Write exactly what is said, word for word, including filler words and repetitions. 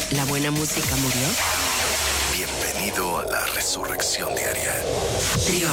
¿La buena música murió? Bienvenido a la Resurrección Diaria. Trío